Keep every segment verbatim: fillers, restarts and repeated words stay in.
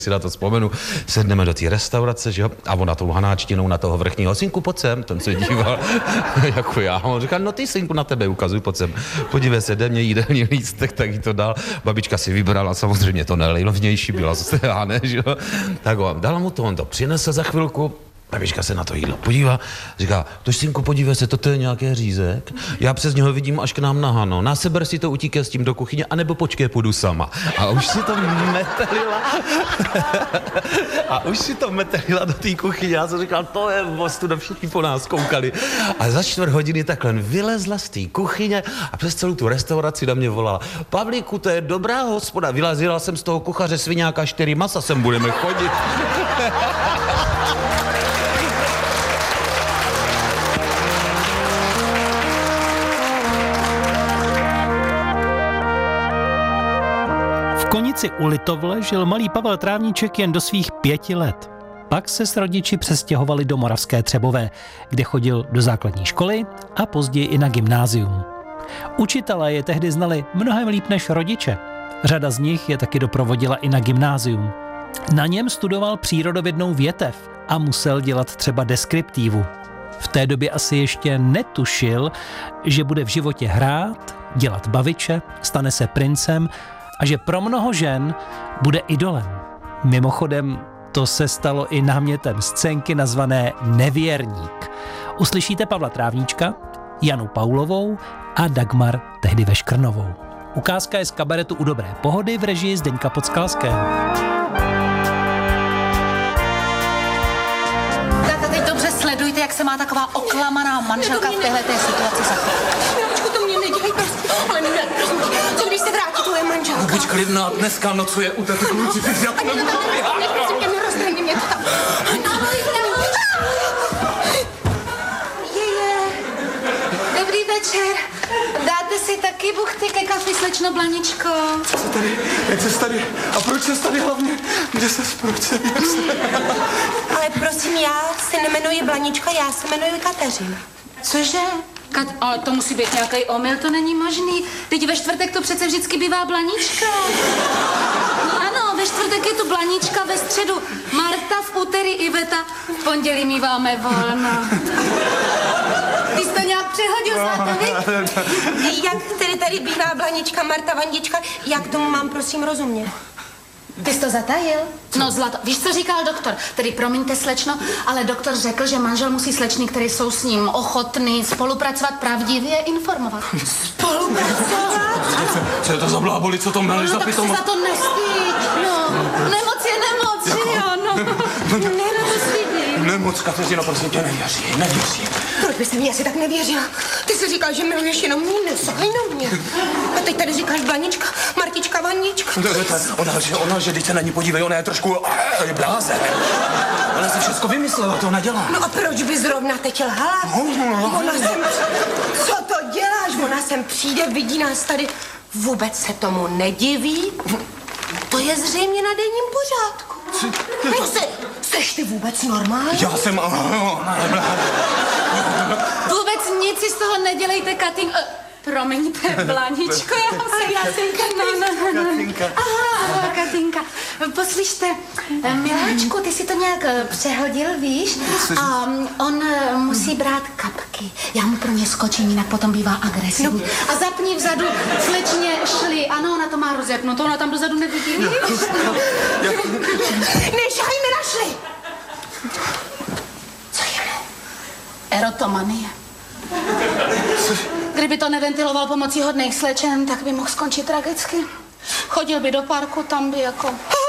si na to vzpomenu, sedneme do té restaurace, že jo, a ona tou hanáčtinou na toho vrchního, synku, pojď sem, ten se díval, jako já, a on říká, no ty, synku, na tebe ukazuj, pojď sem, podívej se, jde mě jídelní lístek, tak jí to dal, babička si vybrala, samozřejmě to nejlevnější byla, já ne, že jo, tak ho, dala mu to, on to přinesl za chvilku. Babička se na to jídlo podívá, říká, tož synku, podívej se, toto je nějaký řízek, já přes něho vidím až k nám na Hano, na seber si to utíkej s tím do kuchyně, anebo počkej, půjdu sama. A už si to metelila, a už si to metelila do té kuchyně, já jsem říkal, to je ostuda, všichni po nás koukali. A za čtvrt hodiny takhle vylezla z té kuchyně a přes celou tu restauraci na mě volala, Pavlíku, to je dobrá hospoda, vylazila jsem z toho kuchaře sviňáka, čtyři masa sem budeme chodit. V Konici u Litovle žil malý Pavel Trávníček jen do svých pěti let. Pak se s rodiči přestěhovali do Moravské Třebové, kde chodil do základní školy a později i na gymnázium. Učitelé je tehdy znali mnohem líp než rodiče. Řada z nich je taky doprovodila i na gymnázium. Na něm studoval přírodovědnou větev a musel dělat třeba deskriptívu. V té době asi ještě netušil, že bude v životě hrát, dělat baviče, stane se princem a že pro mnoho žen bude idolem. Mimochodem, to se stalo i námětem scénky nazvané Nevěrník. Uslyšíte Pavla Trávníčka, Janu Paulovou a Dagmar tehdy Veškrnovou. Ukázka je z kabaretu U dobré pohody v režii Zdeňka Podskalského. Tak teď dobře sledujte, jak se má taková oklamaná manželka v téhleté situaci zachovat. Miláčku, to mě nedělej, prostě. Ale ne, prosím tě, co když se vrátí tvoje manželka? Buď klidná, dneska nocuje u této kluci, ty já to nemůžu běhat. Ne, prosím tě, neroztrhni mě to tam. Jeje, dobrý večer. Dáte si taky buchty ke kafi, slečno Blaničko? Co se tady, jak ses tady, a proč ses tady hlavně, kde ses, proč se, jak se... Ale prosím, já se nemenuji Blanička, já se jmenuji Kateřina. Cože? Kat, ale to musí být nějaký omyl, to není možný. Teď ve čtvrtek to přece vždycky bývá Blanička. No ano, ve čtvrtek je tu Blanička, ve středu Marta, v úterý Iveta, v pondělí míváme volno. Ty jsi to nějak přehodil, Zlatovi? Jak tedy tady bývá Blanička, Marta, Vandička, jak tomu mám prosím rozumět? Ty jsi to zatajil? No Zlato, víš, co říkal doktor? Tedy promiňte, slečno, ale doktor řekl, že manžel musí slečny, které jsou s ním ochotný spolupracovat, pravdivě informovat. Spolupracovat? Co je to za bláboli, co to meleš No, za tak si pitomou? za to nestyď, no. Nemoc je nemoc, že jo, no. Nemoc Nemoc, Kateřino, prosím tě, nevěří, nevěří. Proč bys mi asi tak nevěřila? Ty jsi říkal, že miluješ jenom mě, nesahaj na mě. A teď tady říkáš Blanička, Martička, Vandička. Ona, že ona, že teď se na ní podívej, ona je trošku, to je blázen. Ona si všechno vymyslela, to ona dělá. No a proč by zrovna teď lhala? Ona sem, co to děláš? Ona sem přijde, vidí nás tady, vůbec se tomu nediví. To je zřejmě na denním pořádku. No se, seš ty vůbec normální? Já jsem, Vůbec nic si z toho nedělejte, Katin... Uh, promiňte, Blaničko, já jsem... Já jsem No, no, no. Katinka. Aha, Katinka. Poslyšte, miláčku, ty si to nějak eh, přehodil, víš? A um, on eh, musí brát kapky. Já mu pro ně skočím, jinak potom bývá agresivní. A zapni vzadu, slečně šli. Ano, ona to má rozjapnuto, ona tam dozadu nevidí, víš? Nešahaj mi našli! Co je mu? Erotomanie. Kdyby to neventiloval pomocí hodných slečen, tak by mohl skončit tragicky. Chodil by do parku, tam by jako...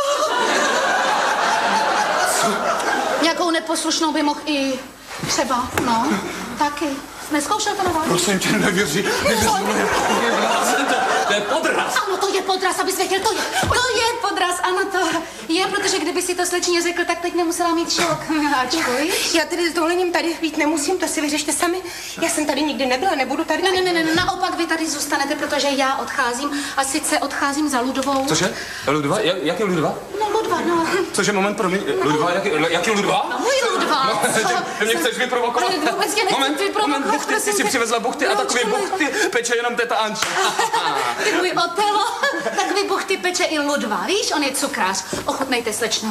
Nějakou neposlušnou by mohl i třeba, no, taky. Neskoušel to na vás? Prosím tě, nevěří, nevěří, to je blázen, to, to je podraz. Ano, to je podraz, abys věděl, to je, to je podraz, ano, to je, protože kdyby si to slečně řekl, tak teď nemusela mít šok, miláčku, víš? Já tedy s dovolením tady být nemusím, to si vyřešte sami. Já jsem tady nikdy nebyla, nebudu tady... Ne, ne, ne, ne, naopak vy tady zůstanete, protože já odcházím a sice odcházím za Ludovou. Cože? Ludva? Jak, jak je Ludva? No, Ludva, Ano. Cože, moment, promiň, Ludva, jaký, jaký Ludva? No, můj Ludva. No, ty mě chceš vyprovokovat? Ale vůbec tě nechci Moment, vyprovokovat, moment, buchty, ty prosím si tě. přivezla buchty a Proč, takový ale- buchty peče jenom teta Anča. Ty můj Otelo, takový buchty peče i Ludva, víš, on je cukrář. Ochutnejte, slečno.